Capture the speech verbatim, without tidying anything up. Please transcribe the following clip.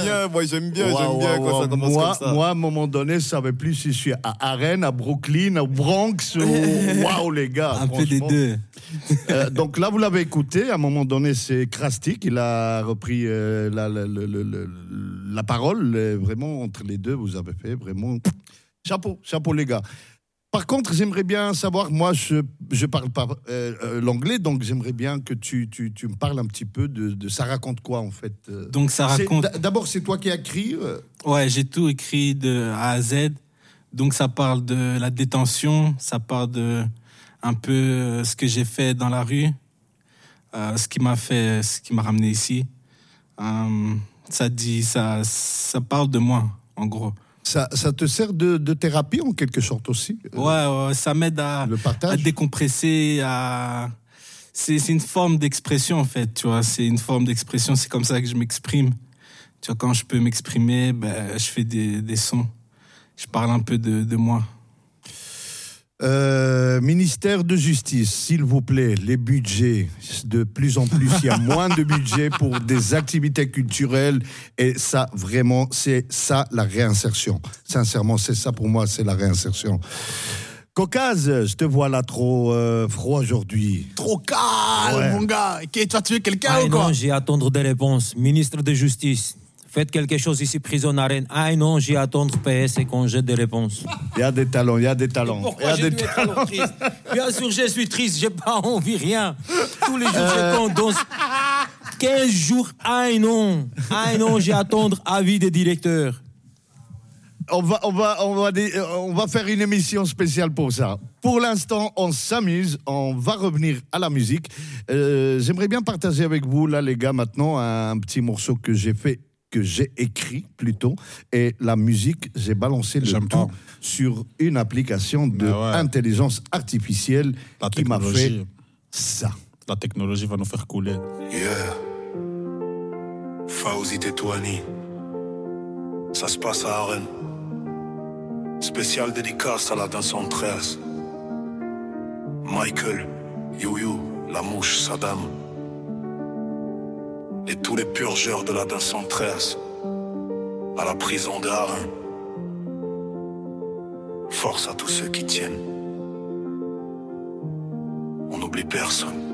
bien, moi j'aime bien, Wow, j'aime bien wow, quand wow. ça commence moi, comme ça. Moi, à un moment donné, je ne savais plus si je suis à Arène, à Brooklyn, au Bronx ou... Waouh, les gars. Un peu des deux. Euh, donc là, vous l'avez écouté. À un moment donné, c'est Krusty qui a repris euh, la, la, la, la, la, la parole. Euh, vraiment, entre les deux, vous avez fait vraiment... Chapeau, chapeau, les gars. Par contre, j'aimerais bien savoir, moi, je ne parle pas euh, euh, l'anglais, donc j'aimerais bien que tu, tu, tu me parles un petit peu de, de ça raconte quoi, en fait. euh. Donc ça raconte... C'est- D'abord, c'est toi qui as écrit euh. Ouais, j'ai tout écrit de A à Z. Donc ça parle de la détention, ça parle de un peu euh, ce que j'ai fait dans la rue, euh, ce qui m'a fait, ce qui m'a ramené ici. Euh, ça dit, ça, ça parle de moi, en gros. Ça, ça te sert de, de thérapie, en quelque sorte, aussi euh, Ouais, ouais, ça m'aide à, Le à partage décompresser, à... C'est, c'est une forme d'expression, en fait, tu vois. C'est une forme d'expression, c'est comme ça que je m'exprime. Tu vois, quand je peux m'exprimer, ben, je fais des, des sons. Je parle un peu de, de moi. Euh, ministère de Justice, s'il vous plaît, les budgets, de plus en plus, il y a moins de budget pour des activités culturelles et ça, vraiment, c'est ça la réinsertion. Sincèrement, c'est ça pour moi, c'est la réinsertion. Caucase, je te vois là trop euh, froid aujourd'hui. Trop calme, Ouais. mon gars. Qui, tu vas tuer quelqu'un Ah ou quoi? non, j'ai attendre des réponses. Ministre de Justice, faites quelque chose ici, prison arène. Ah non, j'ai attendre P S et qu'on jette des réponses. Il y a des talents, il y a des talents. Il y Pourquoi a je des dois être talents. alors triste? Bien sûr, je suis triste, j'ai pas envie, rien. Tous les jours, je compte dans quinze jours. Ah non, ah non, j'ai attendre avis des directeurs. On va, on, va, on, va, dé- on va faire une émission spéciale pour ça. Pour l'instant, on s'amuse, on va revenir à la musique. Euh, j'aimerais bien partager avec vous, là, les gars, maintenant, un petit morceau que j'ai fait, que j'ai écrit plutôt. Et la musique, j'ai balancé le J'aime tout pas. sur une application de Mais ouais. intelligence artificielle La qui m'a fait technologie. ça. La technologie va nous faire couler. Yeah. Fawzi Tetouani. Ça se passe à Arène. Spécial dédicace à la deux cent treize. Michael, You-You, la mouche, Saddam. Et tous les purgeurs de la deux cent treize. À la prison de Arène. Force à tous ceux qui tiennent. On n'oublie personne.